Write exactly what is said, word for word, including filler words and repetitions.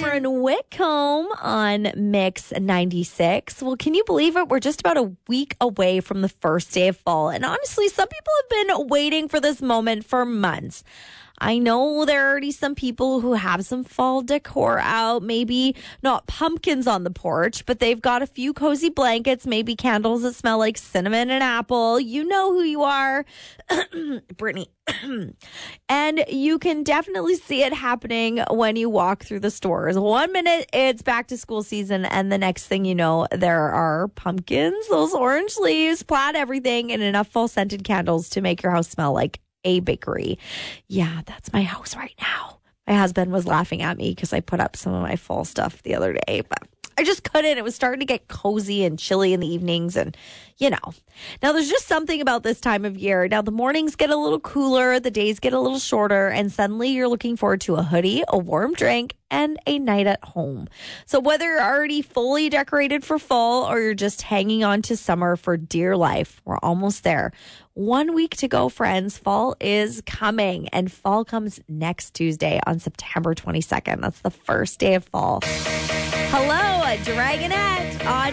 Lauren Whitcomb on Mix ninety-six. Well, can you believe it? We're just about a week away from the first day of fall. And honestly, some people have been waiting for this moment for months. I know there are already some people who have some fall decor out, maybe not pumpkins on the porch, but they've got a few cozy blankets, maybe candles that smell like cinnamon and apple. You know who you are, Brittany. And you can definitely see it happening when you walk through the stores. One minute it's back to school season, and the next thing you know, there are pumpkins, those orange leaves, plaid everything, and enough fall scented candles to make your house smell like a bakery. Yeah, that's my house right now. My husband was laughing at me because I put up some of my fall stuff the other day, but I just couldn't. It was starting to get cozy and chilly in the evenings, and you know. Now, there's just something about this time of year. Now, the mornings get a little cooler, the days get a little shorter, and suddenly you're looking forward to a hoodie, a warm drink, and a night at home. So whether you're already fully decorated for fall or you're just hanging on to summer for dear life, we're almost there. One week to go, friends. Fall is coming, and fall comes next Tuesday on September twenty-second. That's the first day of fall. Hello, Dragonette on